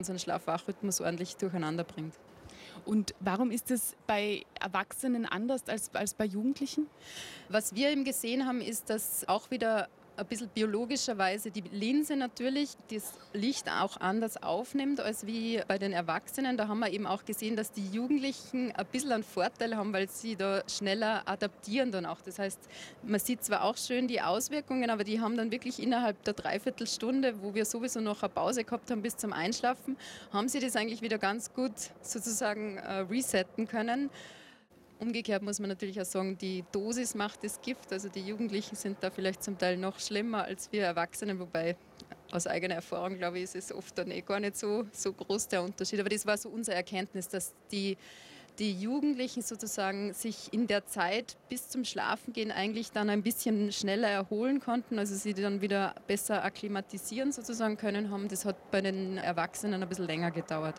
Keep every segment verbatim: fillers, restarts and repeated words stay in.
unseren Schlaf-Wach-Rhythmus ordentlich durcheinander bringt. Und warum ist es bei Erwachsenen anders als, als bei Jugendlichen? Was wir eben gesehen haben, ist, dass auch wieder ein bisschen biologischerweise die Linse natürlich das Licht auch anders aufnimmt als wie bei den Erwachsenen. Da haben wir eben auch gesehen, dass die Jugendlichen ein bisschen einen Vorteil haben, weil sie da schneller adaptieren dann auch. Das heißt, man sieht zwar auch schön die Auswirkungen, aber die haben dann wirklich innerhalb der Dreiviertelstunde, wo wir sowieso noch eine Pause gehabt haben bis zum Einschlafen, haben sie das eigentlich wieder ganz gut sozusagen äh, resetten können. Umgekehrt muss man natürlich auch sagen, die Dosis macht das Gift. Also die Jugendlichen sind da vielleicht zum Teil noch schlimmer als wir Erwachsenen, wobei aus eigener Erfahrung, glaube ich, ist es oft dann eh gar nicht so, so groß der Unterschied. Aber das war so unsere Erkenntnis, dass die, die Jugendlichen sozusagen sich in der Zeit bis zum Schlafengehen eigentlich dann ein bisschen schneller erholen konnten, also sie dann wieder besser akklimatisieren sozusagen können haben. Das hat bei den Erwachsenen ein bisschen länger gedauert.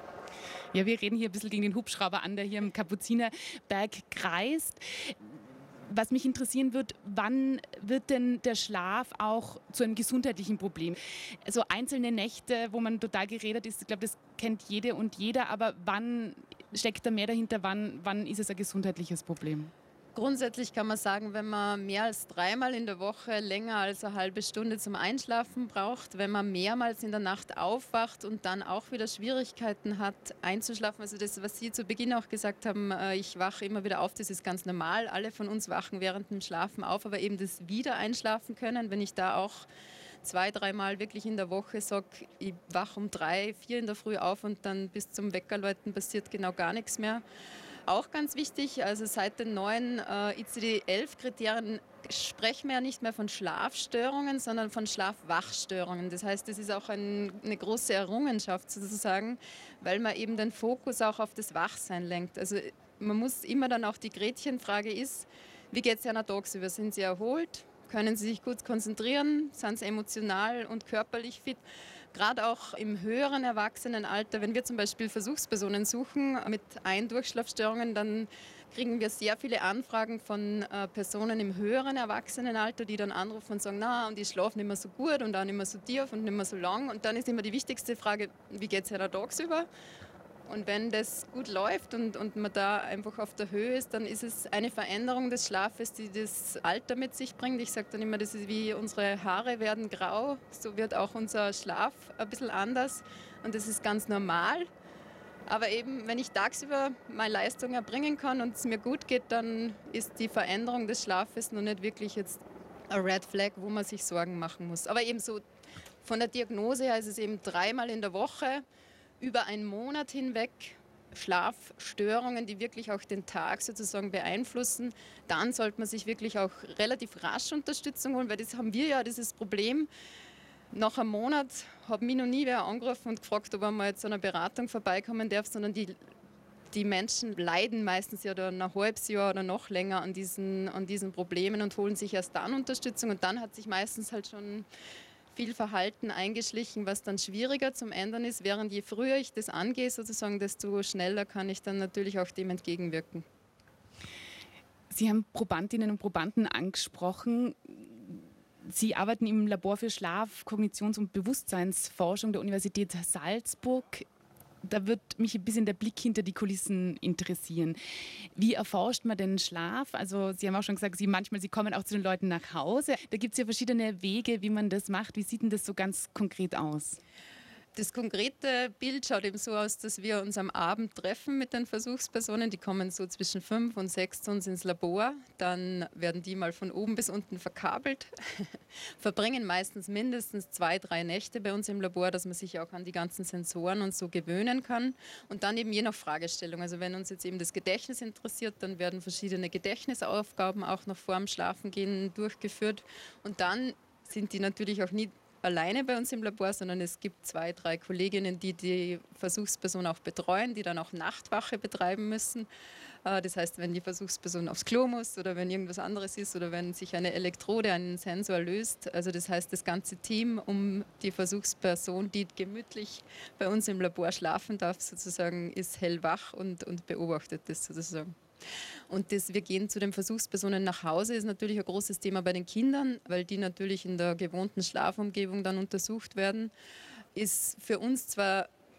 Ja, wir reden hier ein bisschen gegen den Hubschrauber an, der hier im Kapuzinerberg kreist. Was mich interessieren wird, wann wird denn der Schlaf auch zu einem gesundheitlichen Problem? Also einzelne Nächte, wo man total geredet ist, ich glaube, das kennt jede und jeder, aber wann steckt da mehr dahinter, wann, wann ist es ein gesundheitliches Problem? Grundsätzlich kann man sagen, wenn man mehr als dreimal in der Woche länger als eine halbe Stunde zum Einschlafen braucht, wenn man mehrmals in der Nacht aufwacht und dann auch wieder Schwierigkeiten hat einzuschlafen, also das, was Sie zu Beginn auch gesagt haben, ich wache immer wieder auf, das ist ganz normal, alle von uns wachen während dem Schlafen auf, aber eben das Wieder-Einschlafen können, wenn ich da auch zwei, dreimal wirklich in der Woche sage, ich wache um drei, vier in der Früh auf und dann bis zum Weckerläuten passiert genau gar nichts mehr. Auch ganz wichtig, also seit den neuen äh, I C D elf Kriterien sprechen wir ja nicht mehr von Schlafstörungen, sondern von Schlafwachstörungen. Das heißt, das ist auch ein, eine große Errungenschaft sozusagen, weil man eben den Fokus auch auf das Wachsein lenkt. Also man muss immer dann auch, die Gretchenfrage ist, wie geht es Ihnen tagsüber? Sind Sie erholt? Können Sie sich gut konzentrieren? Sind Sie emotional und körperlich fit? Gerade auch im höheren Erwachsenenalter, wenn wir zum Beispiel Versuchspersonen suchen mit Ein-Durchschlafstörungen, dann kriegen wir sehr viele Anfragen von äh, Personen im höheren Erwachsenenalter, die dann anrufen und sagen, na, und ich schlafe nicht mehr so gut und auch nicht mehr so tief und nicht mehr so lang. Und dann ist immer die wichtigste Frage, wie geht es Ihnen tagsüber? Und wenn das gut läuft und, und man da einfach auf der Höhe ist, dann ist es eine Veränderung des Schlafes, die das Alter mit sich bringt. Ich sage dann immer, das ist wie unsere Haare werden grau, so wird auch unser Schlaf ein bisschen anders und das ist ganz normal. Aber eben, wenn ich tagsüber meine Leistung erbringen kann und es mir gut geht, dann ist die Veränderung des Schlafes noch nicht wirklich jetzt ein Red Flag, wo man sich Sorgen machen muss. Aber eben so von der Diagnose her ist es eben dreimal in der Woche, über einen Monat hinweg Schlafstörungen, die wirklich auch den Tag sozusagen beeinflussen, dann sollte man sich wirklich auch relativ rasch Unterstützung holen, weil das haben wir ja, dieses Problem. Nach einem Monat hat mich noch nie wer angerufen und gefragt, ob er mal zu einer Beratung vorbeikommen darf, sondern die, die Menschen leiden meistens ja dann ein halbes Jahr oder noch länger an diesen, an diesen Problemen und holen sich erst dann Unterstützung und dann hat sich meistens halt schon viel Verhalten eingeschlichen, was dann schwieriger zum Ändern ist, während je früher ich das angehe, sozusagen, desto schneller kann ich dann natürlich auch dem entgegenwirken. Sie haben Probandinnen und Probanden angesprochen. Sie arbeiten im Labor für Schlaf-, Kognitions- und Bewusstseinsforschung der Universität Salzburg. Da wird mich ein bisschen der Blick hinter die Kulissen interessieren. Wie erforscht man den Schlaf? Also Sie haben auch schon gesagt, Sie manchmal Sie kommen auch zu den Leuten nach Hause. Da gibt es ja verschiedene Wege, wie man das macht. Wie sieht denn das so ganz konkret aus? Das konkrete Bild schaut eben so aus, dass wir uns am Abend treffen mit den Versuchspersonen. Die kommen so zwischen fünf und sechs zu uns ins Labor. Dann werden die mal von oben bis unten verkabelt, verbringen meistens mindestens zwei, drei Nächte bei uns im Labor, dass man sich auch an die ganzen Sensoren und so gewöhnen kann. Und dann eben je nach Fragestellung. Also wenn uns jetzt eben das Gedächtnis interessiert, dann werden verschiedene Gedächtnisaufgaben auch noch vor dem Schlafengehen durchgeführt. Und dann sind die natürlich auch nie alleine bei uns im Labor, sondern es gibt zwei, drei Kolleginnen, die die Versuchsperson auch betreuen, die dann auch Nachtwache betreiben müssen. Das heißt, wenn die Versuchsperson aufs Klo muss oder wenn irgendwas anderes ist oder wenn sich eine Elektrode, ein Sensor löst. Also das heißt, das ganze Team um die Versuchsperson, die gemütlich bei uns im Labor schlafen darf, sozusagen, ist hellwach und, und beobachtet das sozusagen. Und das, wir gehen zu den Versuchspersonen nach Hause, ist natürlich ein großes Thema bei den Kindern, weil die natürlich in der gewohnten Schlafumgebung dann untersucht werden. Ist für uns zwar